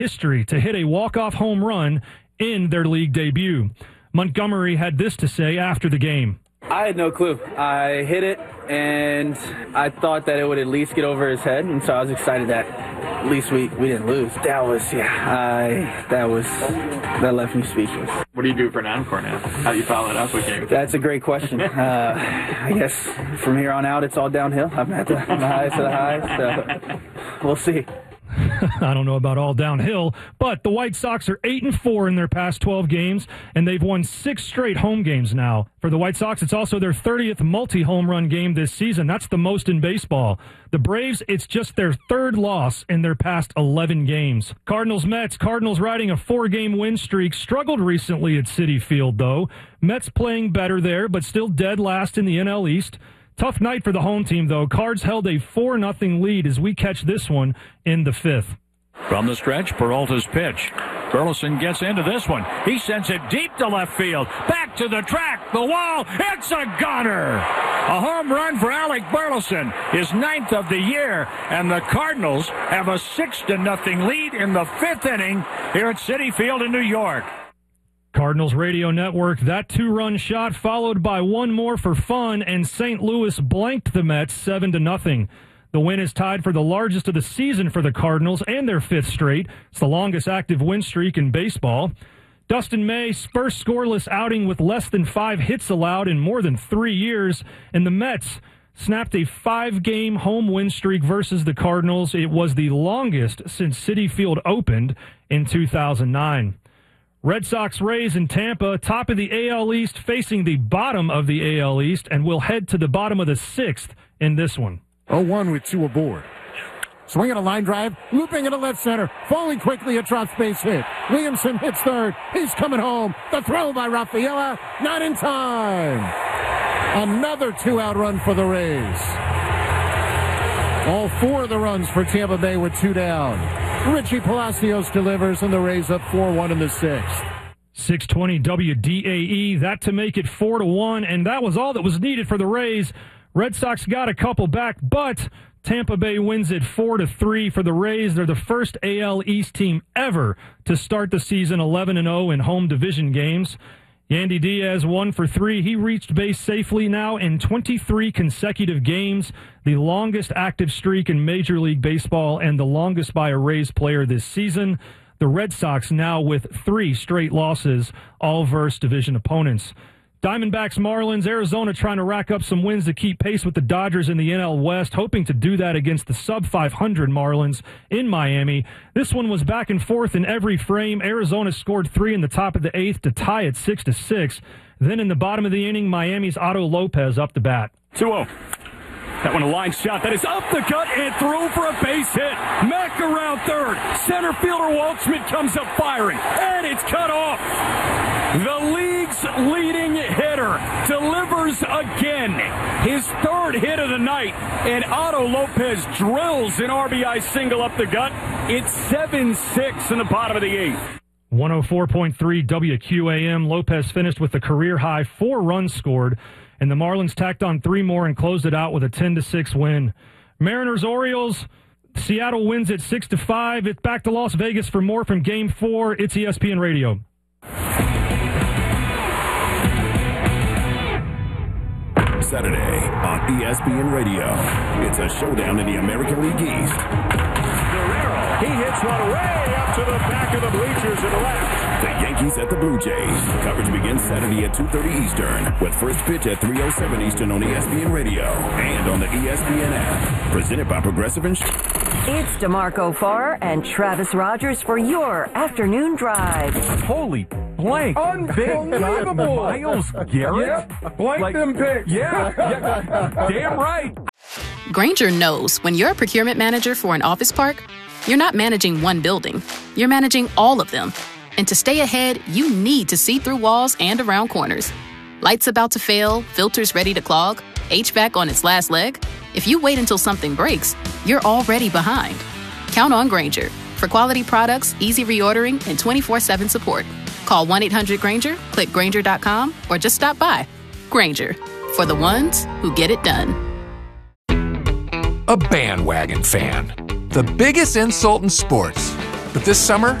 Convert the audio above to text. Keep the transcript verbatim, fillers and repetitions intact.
history to hit a walk-off home run in their league debut. Montgomery had this to say after the game. I had no clue. I hit it, and I thought that it would at least get over his head, and so I was excited that at least we, we didn't lose. That was, yeah, I, that was, that left me speechless. What do you do for an encore now? How do you follow it up with game? That's a great question. Uh, I guess from here on out, it's all downhill. I'm at the, the highest of the highs, so we'll see. I don't know about all downhill, but the White Sox are eight and four in their past twelve games, and they've won six straight home games now. For the White Sox, it's also their thirtieth multi-home run game this season. That's the most in baseball. The Braves, it's just their third loss in their past eleven games. Cardinals-Mets, Cardinals riding a four-game win streak, struggled recently at Citi Field, though. Mets playing better there, but still dead last in the N L East. Tough night for the home team, though. Cards held a four nothing lead as we catch this one in the fifth. From the stretch, Peralta's pitch. Burleson gets into this one. He sends it deep to left field. Back to the track, the wall. It's a gunner. A home run for Alec Burleson, his ninth of the year, and the Cardinals have a six to nothing lead in the fifth inning here at Citi Field in New York. Cardinals Radio Network, that two-run shot followed by one more for fun, and Saint Louis blanked the Mets seven to nothing. The win is tied for the largest of the season for the Cardinals and their fifth straight. It's the longest active win streak in baseball. Dustin May's first scoreless outing with less than five hits allowed in more than three years, and the Mets snapped a five-game home win streak versus the Cardinals. It was the longest since Citi Field opened in two thousand nine. Red Sox Rays in Tampa, top of the A L East, facing the bottom of the A L East, and will head to the bottom of the sixth in this one. oh one with two aboard. Swinging a line drive, looping into left center, falling quickly, a drop space hit. Williamson hits third. He's coming home. The throw by Rafaela, not in time. Another two-out run for the Rays. All four of the runs for Tampa Bay were two down. Richie Palacios delivers, and the Rays up four one in the sixth. six twenty W D A E, that to make it four to one, and that was all that was needed for the Rays. Red Sox got a couple back, but Tampa Bay wins it four to three for the Rays. They're the first A L East team ever to start the season eleven and oh in home division games. Yandy Diaz one for three. He reached base safely now in twenty-three consecutive games, the longest active streak in Major League Baseball and the longest by a Rays player this season. The Red Sox now with three straight losses, all versus division opponents. Diamondbacks, Marlins, Arizona trying to rack up some wins to keep pace with the Dodgers in the N L West, hoping to do that against the sub five hundred Marlins in Miami. This one was back and forth in every frame. Arizona scored three in the top of the eighth to tie it six to six. Then in the bottom of the inning, Miami's Otto Lopez up the bat. two oh. That one a line shot. That is up the gut and through for a base hit. Mack around third. Center fielder Waldschmidt comes up firing. And it's cut off. The league's leading hitter delivers again. His third hit of the night. And Otto Lopez drills an R B I single up the gut. It's seven six in the bottom of the eighth. one oh four point three W Q A M. Lopez finished with a career-high four runs scored, and the Marlins tacked on three more and closed it out with a ten to six win. Mariners-Orioles, Seattle wins it six to five. It's back to Las Vegas for more from Game four. It's E S P N Radio. Saturday on E S P N Radio. It's a showdown in the American League East. Guerrero, he hits one way up to the back of the bleachers to the left. The Yankees at the Blue Jays. Coverage begins Saturday at two thirty Eastern, with first pitch at three oh seven Eastern on E S P N Radio and on the E S P N app. Presented by Progressive Insurance. It's DeMarco Farr and Travis Rogers for your afternoon drive. Holy blank. Unbelievable. Miles Garrett? Yep. Blank like, them picks. Yeah. yeah. Damn right. Grainger knows when you're a procurement manager for an office park, you're not managing one building. You're managing all of them. And to stay ahead, you need to see through walls and around corners. Lights about to fail, filters ready to clog, H V A C on its last leg. If you wait until something breaks, you're already behind. Count on Grainger for quality products, easy reordering, and twenty-four seven support. Call one eight hundred Grainger, click Grainger dot com, or just stop by. Grainger, for the ones who get it done. A bandwagon fan. The biggest insult in sports. But this summer,